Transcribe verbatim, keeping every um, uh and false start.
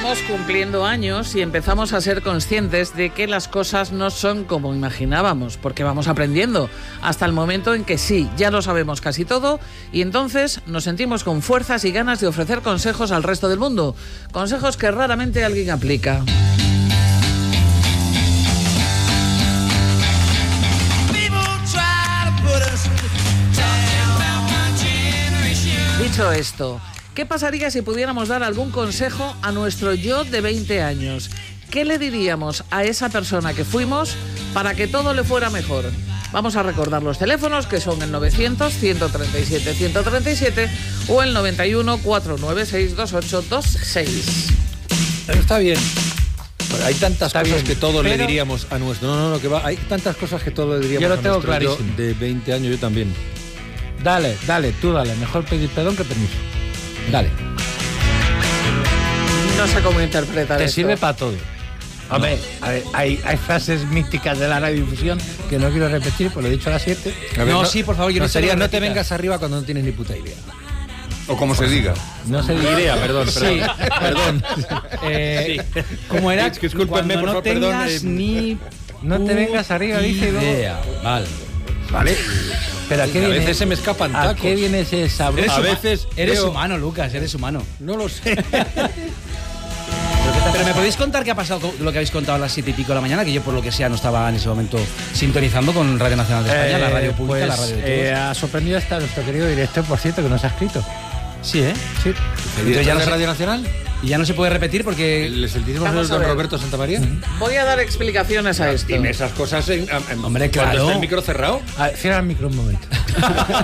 vamos cumpliendo años y empezamos a ser conscientes de que las cosas no son como imaginábamos, porque vamos aprendiendo, hasta el momento en que sí, ya lo sabemos casi todo, y entonces nos sentimos con fuerzas y ganas de ofrecer consejos al resto del mundo, consejos que raramente alguien aplica. Dicho esto, ¿qué pasaría si pudiéramos dar algún consejo a nuestro yo de veinte años? ¿Qué le diríamos a esa persona que fuimos para que todo le fuera mejor? Vamos a recordar los teléfonos, que son el novecientos, ciento treinta y siete, ciento treinta y siete o el noventa y uno, cuatrocientos noventa y seis, veintiocho veintiséis. Está bien. Pero hay tantas Está cosas bien, que todos pero... le diríamos a nuestro... No, no, no, que va. Hay tantas cosas que todos le diríamos yo lo a tengo nuestro yo clarísimo. de veinte años, yo también. Dale, dale, tú dale. Mejor pedir perdón que permiso. Dale. No sé cómo interpretar Te esto. sirve para todo. Hombre, No. a ver, hay, hay frases místicas de la radiodifusión que no quiero repetir, pues lo he dicho a las siete. A ver, no, sí, por favor, yo no no sería, te lo no te repitas. vengas arriba cuando no tienes ni puta idea. O como se diga. No sé de Idea, perdón, perdón. Sí. Perdón. Eh, ¿Cómo era? Sí, discúlpenme, Cuando por no favor, perdón, tengas eh, ni... No te vengas arriba, dice, y luego... Idea. Vale. Vale. Pero ¿a qué A viene? veces se me escapan ¿A tacos. qué viene ese sabroso? A veces Eres veo- humano, Lucas, eres humano. No lo sé. Pero ¿me podéis contar qué ha pasado con lo que habéis contado a las siete y pico de la mañana? Que yo, por lo que sea, no estaba en ese momento sintonizando con Radio Nacional de España, Eh, la radio pública, pues, la radio de todos. eh, ha sorprendido hasta nuestro querido director, por cierto, que nos ha escrito. Sí, ¿eh? Sí. Entonces ya no de se- Radio Nacional? Y ya no se puede repetir porque... ¿El excelentísimo Vamos señor a don ver. Roberto Santamaría? Voy a dar explicaciones a esto. Dime esas cosas en, en- Hombre, cuando claro. está el micro cerrado. A ver, cierra el micro un momento.